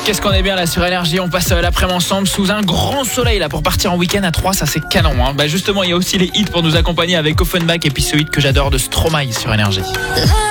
Qu'est-ce qu'on est bien là sur Énergie, on passe l'après-midi ensemble sous un grand soleil là pour partir en week-end à 3, ça c'est canon hein. Justement il y a aussi les hits pour nous accompagner avec Offenbach et puis ce hit que j'adore de Stromae sur Énergie.